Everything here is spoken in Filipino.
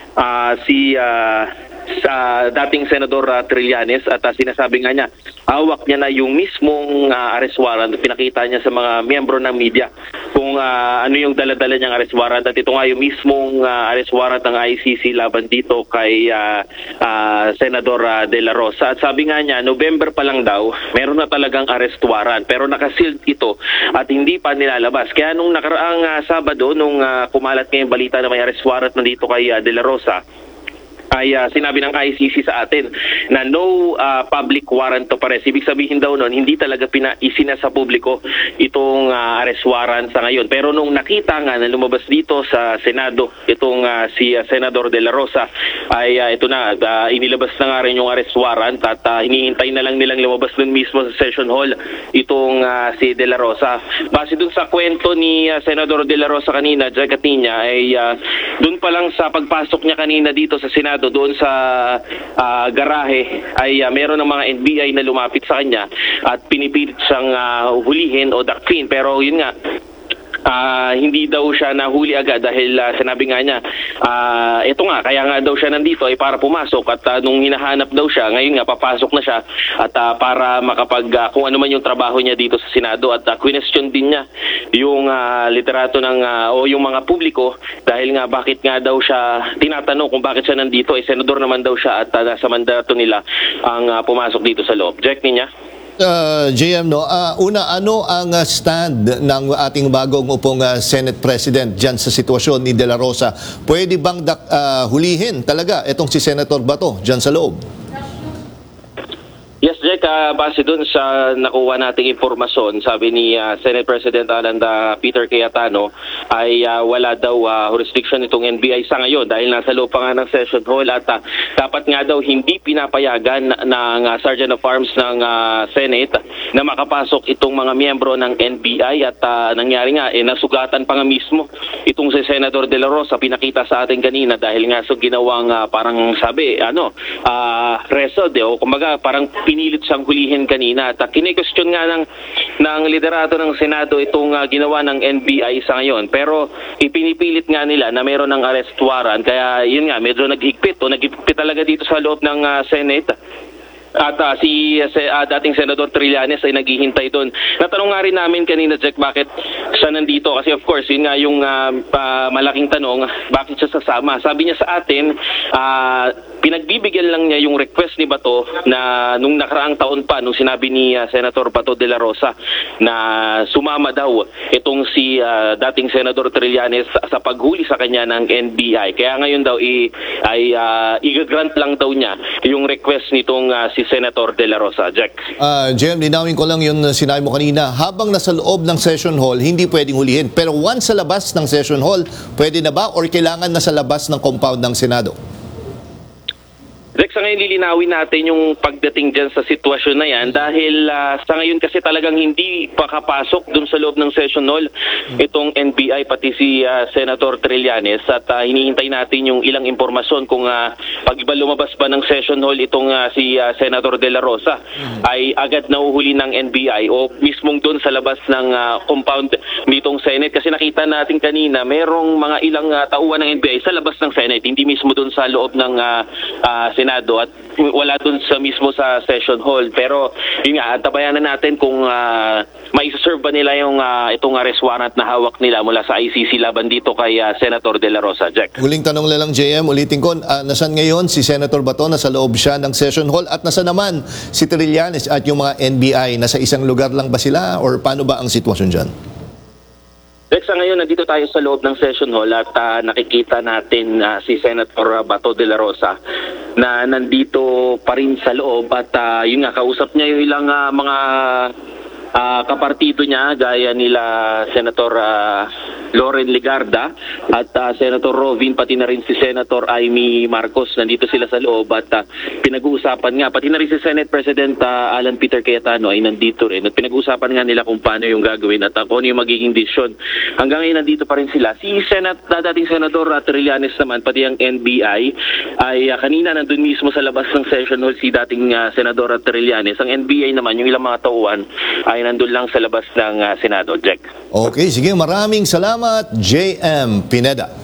sa dating Senador Trillanes at sinasabi nga niya, hawak niya na yung mismong arrest warrant. Pinakita niya sa mga miyembro ng media kung ano yung dala-dala niyang arrest warrant at ito nga yung mismong arrest warrant ng ICC laban dito kay Senador De La Rosa. At sabi nga niya, November pa lang daw, meron na talagang arrest warrant pero nakasealed ito at hindi pa nilalabas. Kaya nung nakaraang Sabado, nung kumalat ngayong balita na may arrest warrant na dito kay De La Rosa, ay sinabi ng ICC sa atin na no public warrant to pares. Ibig sabihin daw nun, hindi talaga isina sa publiko itong arrest warrant sa ngayon. Pero nung nakita nga na lumabas dito sa Senado itong si Senador De La Rosa, ay ito na, inilabas na nga rin yung arrest warrant at hinihintay na lang nilang lumabas dun mismo sa session hall itong si De La Rosa. Base dun sa kwento ni Senador De La Rosa kanina, Jack Atinya, ay dun pa lang sa pagpasok niya kanina dito sa Senado, doon sa garahe ay meron ng mga NBI na lumapit sa kanya at pinipilit siyang hulihin o dakpin. Pero yun nga, hindi daw siya nahuli agad dahil sinabi nga niya, ito nga, kaya nga daw siya nandito ay para pumasok at nung hinahanap daw siya, ngayon nga papasok na siya at para kung ano man yung trabaho niya dito sa Senado at question din niya yung literato o yung mga publiko dahil nga bakit nga daw siya tinatanong kung bakit siya nandito, senador naman daw siya at nasa mandato nila ang pumasok dito sa loob. Jack niya? JM, no? Una, ano ang stand ng ating bagong upong Senate President dyan sa sitwasyon ni De La Rosa? Pwede bang hulihin talaga itong si Senator Bato dyan sa loob? Yes, Jack, base dun sa nakuha nating impormasyon, sabi ni Senate President Peter Cayetano ay wala daw jurisdiction itong NBI sa ngayon dahil nasa loob pa nga ng session hall at dapat nga daw hindi pinapayagan ng Sergeant of Arms ng Senate na makapasok itong mga miyembro ng NBI at nangyari nga, nasugatan pa nga mismo itong si Senator De La Rosa, pinakita sa atin kanina dahil nga ginawang parang sabi, resod o kumbaga parang pinilit siyang hulihin kanina at kine-question nga ng liderato ng Senado itong ginawa ng NBI sa ngayon. Pero ipinipilit nga nila na mayroon ng arrest warrant kaya yun nga medyo naghigpit talaga dito sa loob ng Senate. At si dating Senador Trillanes ay naghihintay doon. Natanong nga rin namin kanina, Jack, bakit siya nandito? Kasi of course, yun nga yung malaking tanong, bakit siya sasama? Sabi niya sa atin, pinagbibigyan lang niya yung request ni Bato na nung nakaraang taon pa, nung sinabi ni Senator Bato de la Rosa na sumama daw itong si dating Senador Trillanes sa paghuli sa kanya ng NBI. Kaya ngayon daw ay i-grant lang daw niya yung request nitong si Senator De La Rosa. Jack. Jem, linawin ko lang yung sinabi mo kanina. Habang nasa loob ng session hall, hindi pwedeng hulihin. Pero once sa labas ng session hall, pwede na ba or kailangan na sa labas ng compound ng Senado? Rex, sa ngayon lilinawin natin yung pagdating dyan sa sitwasyon na yan dahil sa ngayon kasi talagang hindi pakapasok dun sa loob ng session hall itong NBI pati si Senator Trillanes at hinihintay natin yung ilang impormasyon kung pag iba lumabas ba ng session hall itong si Senator De La Rosa ay agad nauhuli ng NBI o mismong dun sa labas ng compound nitong Senate kasi nakita natin kanina merong mga ilang tauhan ng NBI sa labas ng Senate, hindi mismo dun sa loob ng Senado at wala dun sa mismo sa session hall. Pero yun nga, tabayanan natin kung mai-serve ba nila yung itong arrest warrant na hawak nila mula sa ICC laban dito kay Senator De La Rosa. Jack. Huling tanong lang, JM, ulitin ko, nasan ngayon si Senator Bato? Nasa loob siya ng session hall at nasa naman si Trillanes at yung mga NBI? Nasa isang lugar lang ba sila or paano ba ang sitwasyon dyan? Rex, ngayon nandito tayo sa loob ng session hall at nakikita natin si Senator Bato de la Rosa na nandito pa rin sa loob at yun nga, kausap niya yung ilang mga kapartido niya gaya nila Senator Loren Legarda at Senator Rovin, pati na rin si Senator Amy Marcos. Nandito sila sa loob at pinag-uusapan nga, pati na rin si Senate President Alan Peter Cayetano ay nandito rin at pinag-uusapan nga nila kung paano yung gagawin at kung ano yung magiging desisyon. Hanggang ngayon nandito pa rin sila. Si dating Senador Trillanes naman, pati ang NBI ay kanina nandun mismo sa labas ng session hall si dating Senador Trillanes. Ang NBI naman, yung ilang mga tauhan ay nandun lang sa labas ng Senado. Jack. Okay, sige, maraming salamat, JM Pineda.